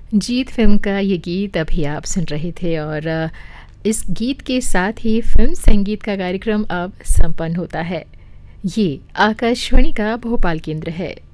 जीत film का ये गीत अभी आप सुन रहे थे और इस गीत के साथ ही फ़िल्म संगीत का कार्यक्रम अब संपन्न होता है। ये आकाशवाणी का भोपाल केंद्र है।